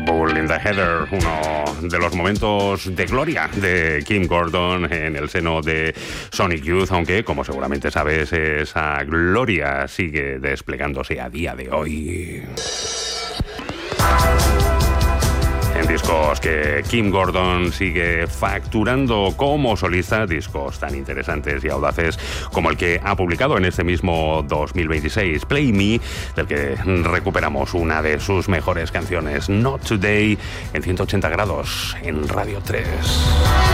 Bull in the Heather, uno de los momentos de gloria de Kim Gordon en el seno de Sonic Youth, aunque, como seguramente sabes, esa gloria sigue desplegándose a día de hoy. En discos que Kim Gordon sigue facturando como solista, discos tan interesantes y audaces como el que ha publicado en este mismo 2026, Play Me, del que recuperamos una de sus mejores canciones, Not Today, en 180 grados en Radio 3.